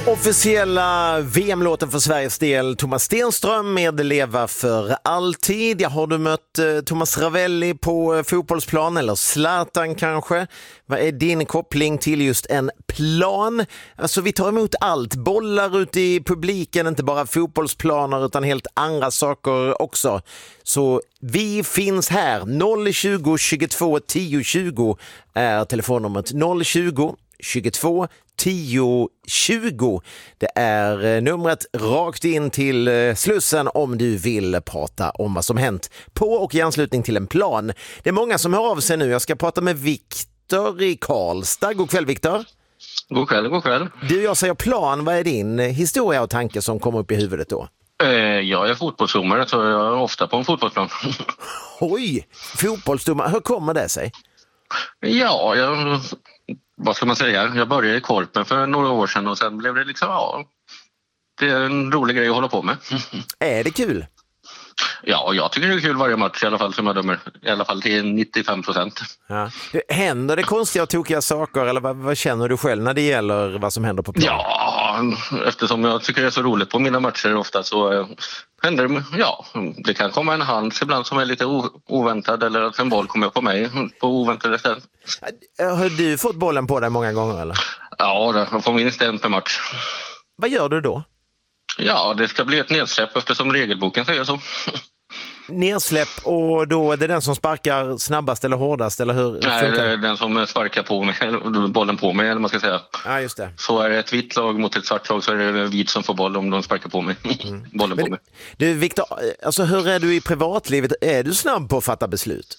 Officiella VM-låten för Sveriges del, Thomas Stenström med Leva för alltid. Har du mött Thomas Ravelli på fotbollsplan eller Zlatan kanske? Vad är din koppling till just en plan? Alltså vi tar emot allt, bollar ute i publiken, inte bara fotbollsplaner utan helt andra saker också. Så vi finns här, 020 22 10 20 är telefonnumret, 020 22 10 20. Det är numret rakt in till Slussen om du vill prata om vad som hänt på och i anslutning till en plan. Det är många som hör av sig nu. Jag ska prata med Viktor i Karlstad. God kväll, Viktor. God kväll, god kväll. Du, jag säger plan. Vad är din historia och tanke som kommer upp i huvudet då? Jag är fotbollsdomare så jag är ofta på en fotbollsplan. Oj, fotbollsdomare. Hur kommer det sig? Ja, vad ska man säga? Jag började i Korpen för några år sedan och sen blev det liksom, det är en rolig grej att hålla på med. Är det kul? Ja, jag tycker det är kul varje match i alla fall som jag dömer. I alla fall till 95%. Ja. Händer det konstiga och tokiga saker eller vad känner du själv när det gäller vad som händer på plan? Ja, eftersom jag tycker det är så roligt på mina matcher ofta så händer det, det kan komma en hand ibland som är lite oväntad eller att en boll kommer på mig på oväntade ställen. Har du fått bollen på dig många gånger eller? Ja, jag får minst en per match. Vad gör du då? Ja, det ska bli ett nedsläpp eftersom regelboken säger så. Nedsläpp och då är det den som sparkar snabbast eller hårdast eller hur? Nej, det är den som sparkar på mig, bollen på mig eller man ska säga. Ja, just det. Så är det ett vitt lag mot ett svart lag så är det vit som får boll om de sparkar på mig. Bollen på mig. Du Viktor, alltså hur är du i privatlivet? Är du snabb på att fatta beslut?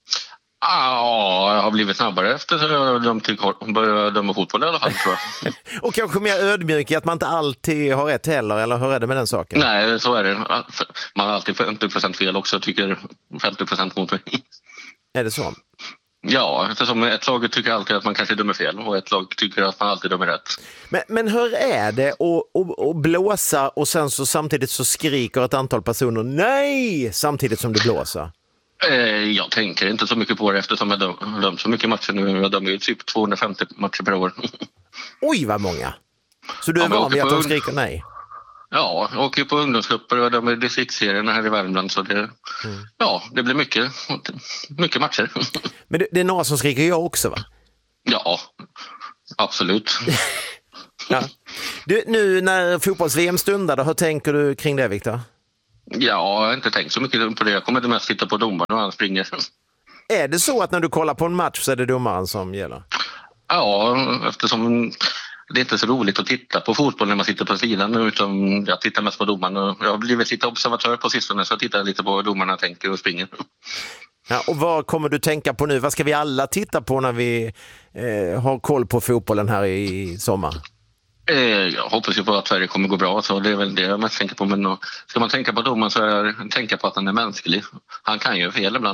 Ja, jag har blivit snabbare efter att jag började döma fotboll i alla fall tror jag. Och kanske mer ödmjuk i att man inte alltid har rätt heller, eller hur är det med den saken? Nej, så är det. Man har alltid 50% fel också, jag tycker 50% mot mig. Är det så? Ja, eftersom ett lag tycker alltid att man kanske dömer fel och ett lag tycker att man alltid dömer rätt. Men hur är det att blåsa och sen så samtidigt så skriker ett antal personer nej samtidigt som du blåser? Jag tänker inte så mycket på det eftersom jag dömt så mycket matcher nu. Jag dömer ju typ 250 matcher per år. Oj, vad många! Så du är van vid att de skriker nej? Ja, jag åker på ungdomsgrupper och de är distriktsserierna här i Värmland så det blir mycket matcher. Men det är några som skriker jag också, va? Ja, absolut. Ja. Du, nu när fotbolls-VM stundar, hur tänker du kring det, Viktor? Ja, jag har inte tänkt så mycket på det. Jag kommer inte mest titta på domaren och han springer. Är det så att när du kollar på en match så är det domaren som gäller? Ja, eftersom det är inte så roligt att titta på fotboll när man sitter på sidan utan jag tittar mest på domaren. Jag har blivit lite observatör på sistone så jag tittar lite på hur domarna tänker och springer. Ja, och vad kommer du tänka på nu? Vad ska vi alla titta på när vi har koll på fotbollen här i sommar? Jag hoppas ju på att Sverige kommer gå bra så det är väl det jag mest tänker på. Men ska man tänka på domaren så är jag tänka på att han är mänsklig. Han kan ju fel ibland.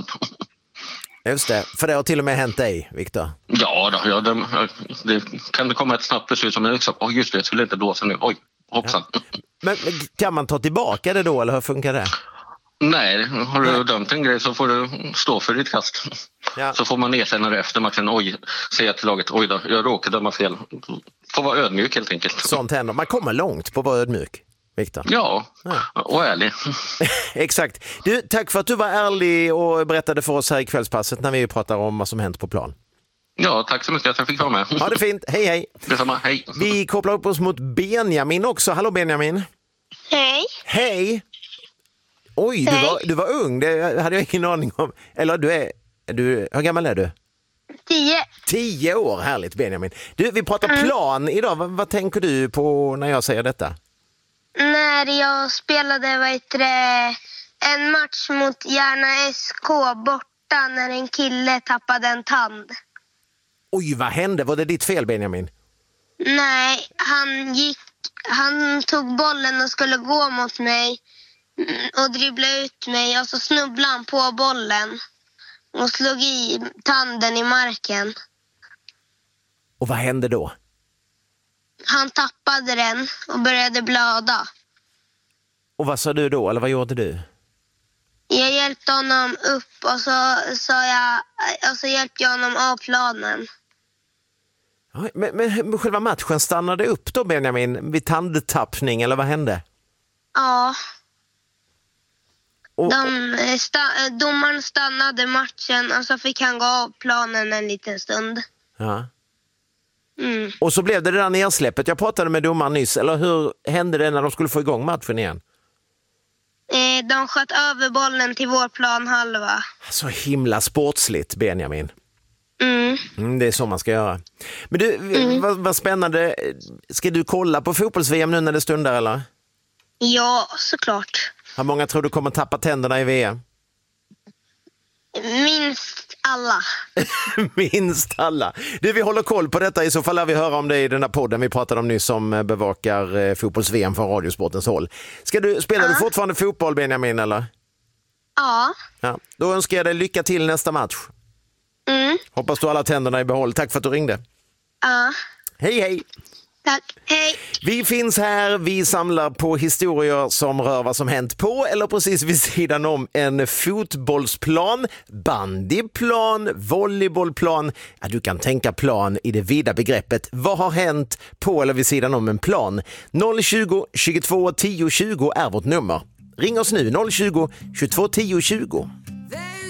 Just det, för det har till och med hänt dig, Viktor. Ja, det kan komma ett snabbt beslut som är liksom, just det, jag skulle inte blåsa nu. Oj, hoppsan. Ja. Men kan man ta tillbaka det då eller hur funkar det? Nej, har du dömt en grej så får du stå för ditt kast. Ja. Så får man erkänna det efter matchen. Säga till laget, oj då, jag råkade döma fel. Får vara ödmjuk helt enkelt. Sånt händer. Man kommer långt på att vara ödmjuk, Viktor. Ja, och ärlig. Exakt. Du, tack för att du var ärlig och berättade för oss här i kvällspasset när vi pratar om vad som hänt på plan. Ja, tack så mycket att jag fick vara med. Ha det fint. Hej, hej. Detsamma, hej. Vi kopplar upp oss mot Benjamin också. Hallå Benjamin. Hej. Hej. Oj, du var ung. Det hade jag ingen aning om. Eller hur gammal är du? 10. 10 år, härligt Benjamin. Du, vi pratar plan idag. Vad tänker du på när jag säger detta? När jag spelade en match mot Järna SK borta när en kille tappade en tand. Oj, vad hände? Var det ditt fel, Benjamin? Nej, han tog bollen och skulle gå mot mig och dribbla ut mig och så snubblade han på bollen och slog i tanden i marken. Och vad hände då? Han tappade den och började blöda. Och vad sa du då, eller vad gjorde du? Jag hjälpte honom upp och så hjälpte jag honom av planen. Men själva matchen stannade upp då, Benjamin, vid tandtappning, eller vad hände? Ja. Domaren stannade matchen och så fick han gå av planen en liten stund. Ja. Och så blev det där nedsläppet. Jag pratade med domaren nyss. Eller hur hände det när de skulle få igång matchen igen? De sköt över bollen till vår planhalva. Så himla sportsligt, Benjamin. Det är så man ska göra. Men du, vad spännande. Ska du kolla på fotbolls-VM nu när det stundar, eller? Ja, såklart. Hur många tror du kommer tappa tänderna i VM? Minst alla. Minst alla. Du, vi håller koll på detta. I så fall lär vi höra om det i den här podden vi pratade om nyss, som bevakar fotbolls-VM från Radiosportens håll. Spelar du fortfarande fotboll, Benjamin, eller? Ja. Då önskar jag dig lycka till nästa match. Hoppas du har alla tänderna i behåll. Tack för att du ringde. Ja. Hej. Tack, hej. Vi finns här, vi samlar på historier som rör vad som hänt på eller precis vid sidan om en fotbollsplan, bandyplan, volleybollplan. Ja, du kan tänka plan i det vida begreppet. Vad har hänt på eller vid sidan om en plan? 020 22 10 20 är vårt nummer. Ring oss nu, 020 22 10 20.